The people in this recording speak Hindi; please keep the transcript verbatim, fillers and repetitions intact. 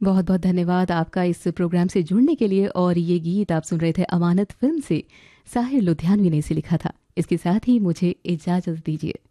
बहुत बहुत धन्यवाद आपका इस प्रोग्राम से जुड़ने के लिए। और ये गीत आप सुन रहे थे अमानत फिल्म से, साहिर लुधियानवी ने इसे लिखा था। इसके साथ ही मुझे इजाज़त दीजिए।